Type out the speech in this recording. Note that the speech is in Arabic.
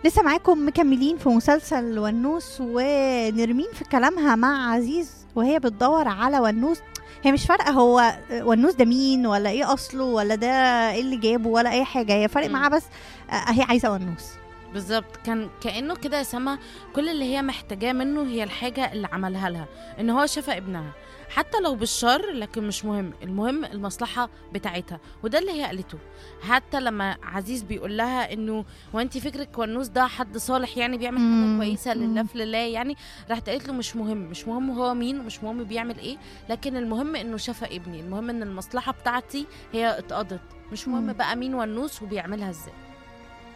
لسه معاكم مكملين في مسلسل ونوس، ونرمين في كلامها مع عزيز وهي بتدور على ونوس. هي مش فارقة هو ونوس ده مين ولا ايه اصله ولا ده ايه اللي جابه ولا اي حاجة، هي فارق معاها بس هي عايزة ونوس. بالظبط، كأنه كده يا سما، كل اللي هي محتاجاه منه هي الحاجة اللي عملها لها، ان هو شفى ابنها حتى لو بالشر، لكن مش مهم، المهم المصلحة بتاعتها. وده اللي هي قالته. حتى لما عزيز بيقول لها انه وانتي فكرك ونوس ده حد صالح يعني بيعمل حاجة كويسة لله في لله يعني، راحت قالت له مش مهم هو مين ومش مهم بيعمل ايه، لكن المهم انه شفى ابني، المهم ان المصلحة بتاعتي هي اتقضت، مش مهم بقى مين ونوس وبيعملها ازاي.